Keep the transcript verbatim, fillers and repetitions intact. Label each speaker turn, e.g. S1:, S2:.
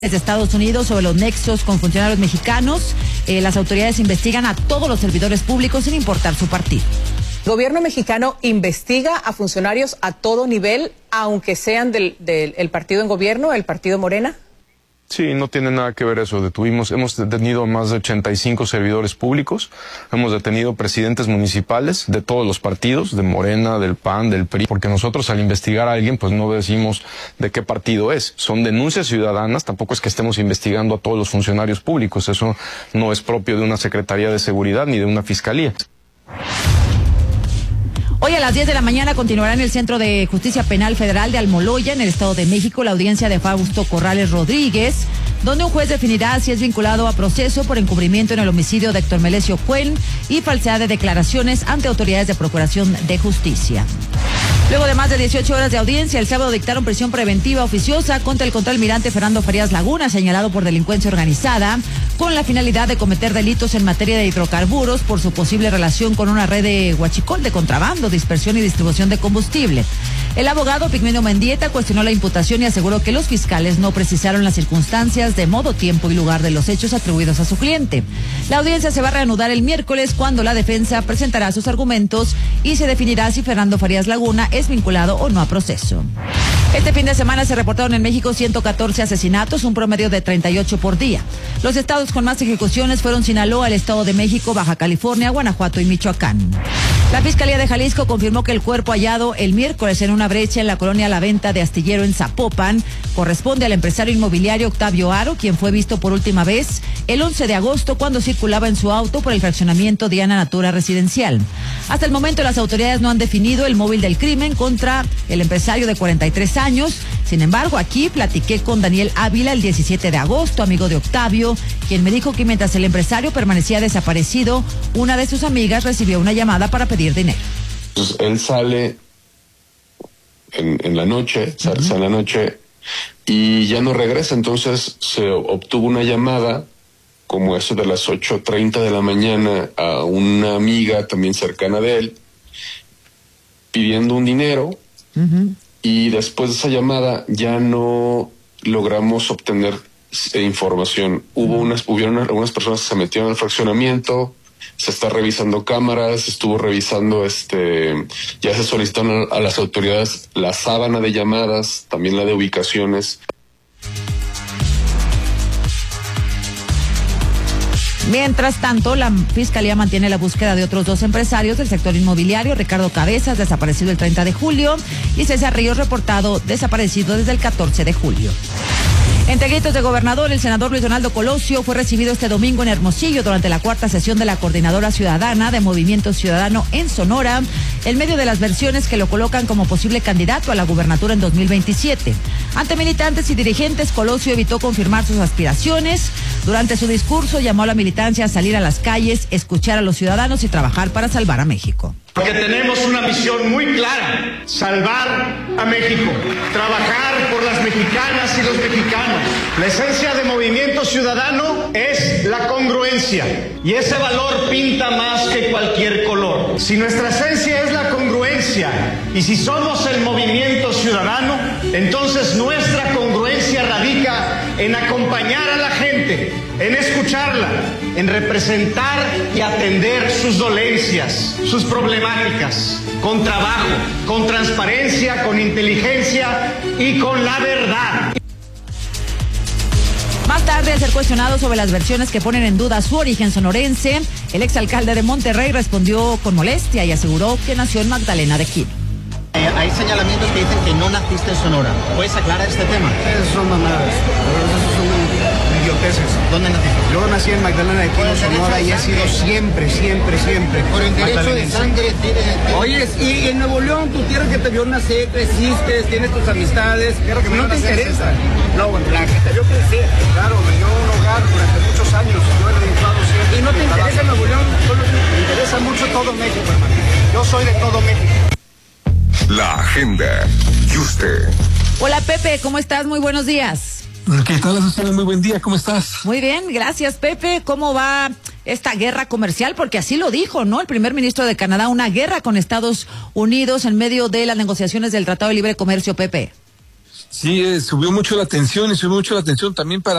S1: de Estados Unidos sobre los nexos con funcionarios mexicanos. Eh, las autoridades investigan a todos los servidores públicos sin importar su partido.
S2: El gobierno mexicano investiga a funcionarios a todo nivel, aunque sean del, del el partido en gobierno, el partido Morena.
S3: Sí, no tiene nada que ver eso. Detuvimos, hemos detenido más de ochenta y cinco servidores públicos, hemos detenido presidentes municipales de todos los partidos, de Morena, del P A N, del P R I, porque nosotros al investigar a alguien, pues no decimos de qué partido es. Son denuncias ciudadanas, tampoco es que estemos investigando a todos los funcionarios públicos, eso no es propio de una Secretaría de Seguridad ni de una Fiscalía.
S1: Hoy a las diez de la mañana continuará en el Centro de Justicia Penal Federal de Almoloya, en el Estado de México, la audiencia de Fausto Corrales Rodríguez, donde un juez definirá si es vinculado a proceso por encubrimiento en el homicidio de Héctor Melesio Cuen y falsedad de declaraciones ante autoridades de Procuración de Justicia. Luego de más de dieciocho horas de audiencia, el sábado dictaron prisión preventiva oficiosa contra el contraalmirante Fernando Farías Laguna, señalado por delincuencia organizada, con la finalidad de cometer delitos en materia de hidrocarburos por su posible relación con una red de huachicol de contrabando, dispersión y distribución de combustible. El abogado Pigmenio Mendieta cuestionó la imputación y aseguró que los fiscales no precisaron las circunstancias de modo, tiempo y lugar de los hechos atribuidos a su cliente. La audiencia se va a reanudar el miércoles, cuando la defensa presentará sus argumentos y se definirá si Fernando Farías Laguna es vinculado o no a proceso. Este fin de semana se reportaron en México ciento catorce asesinatos, un promedio de treinta y ocho por día. Los estados con más ejecuciones fueron Sinaloa, el Estado de México, Baja California, Guanajuato y Michoacán. La Fiscalía de Jalisco confirmó que el cuerpo hallado el miércoles en una brecha en la colonia La Venta de Astillero en Zapopan corresponde al empresario inmobiliario Octavio Aro, quien fue visto por última vez el once de agosto cuando circulaba en su auto por el fraccionamiento Diana Natura Residencial. Hasta el momento las autoridades no han definido el móvil del crimen contra el empresario de cuarenta y tres años. Sin embargo, aquí platiqué con Daniel Ávila el diecisiete de agosto, amigo de Octavio, quien me dijo que mientras el empresario permanecía desaparecido, una de sus amigas recibió una llamada para pedir dinero.
S4: Entonces, él sale en, en la noche, sale, uh-huh. sale en la noche y ya no regresa. Entonces se obtuvo una llamada como eso de las ocho treinta de la mañana a una amiga también cercana de él pidiendo un dinero. Uh-huh. Y después de esa llamada ya no logramos obtener eh, información. Hubo unas, hubieron algunas personas que se metieron al fraccionamiento, se está revisando cámaras, estuvo revisando, este, ya se solicitaron a, a las autoridades la sábana de llamadas, también la de ubicaciones.
S1: Mientras tanto, la Fiscalía mantiene la búsqueda de otros dos empresarios del sector inmobiliario, Ricardo Cabezas, desaparecido el treinta de julio, y César Ríos, reportado desaparecido desde el catorce de julio. Entre gritos de gobernador, el senador Luis Donaldo Colosio fue recibido este domingo en Hermosillo durante la cuarta sesión de la Coordinadora Ciudadana de Movimiento Ciudadano en Sonora, en medio de las versiones que lo colocan como posible candidato a la gubernatura en dos mil veintisiete. Ante militantes y dirigentes, Colosio evitó confirmar sus aspiraciones. Durante su discurso llamó a la militancia a salir a las calles, escuchar a los ciudadanos y trabajar para salvar a México.
S5: Porque tenemos una misión muy clara: salvar a México, trabajar por las mexicanas y los mexicanos. La esencia de Movimiento Ciudadano es la congruencia, y ese valor pinta más que cualquier color. Si nuestra esencia es la congruencia y si somos el Movimiento Ciudadano, entonces nuestra congruencia radica en acompañar a la gente, en escucharla, en representar y atender sus dolencias, sus problemáticas, con trabajo, con transparencia, con inteligencia y con la verdad.
S1: Más tarde, al ser cuestionado sobre las versiones que ponen en duda su origen sonorense, el exalcalde de Monterrey respondió con molestia y aseguró que nació en Magdalena de Quino.
S6: Eh, hay señalamientos que dicen que no naciste en Sonora. ¿Puedes aclarar este tema?
S7: Esas son mamadas. Esas son idioteces.
S6: ¿Dónde naciste?
S7: Yo nací en Magdalena de Quino, Sonora, y he sido siempre, siempre, siempre.
S6: Por el derecho de sangre tienes...
S7: Oye, y en Nuevo León, tu tierra que te vio nacer, creciste, tienes tus amistades, que no te interesa. No, bueno, la que te vio crecer. Claro, me dio un hogar durante muchos años. Yo he dedicado siempre. ¿Y no te interesa Nuevo León? Solo me interesa mucho todo México, hermano. Yo soy de todo México.
S8: La agenda. ¿Y usted?
S1: Hola, Pepe, ¿cómo estás? Muy buenos días.
S9: ¿Qué tal, Susana? Muy buen día, ¿cómo estás?
S1: Muy bien, gracias, Pepe. ¿Cómo va esta guerra comercial? Porque así lo dijo, ¿no? El primer ministro de Canadá, una guerra con Estados Unidos en medio de las negociaciones del Tratado de Libre Comercio, Pepe.
S9: Sí, eh, subió mucho la tensión y subió mucho la tensión también para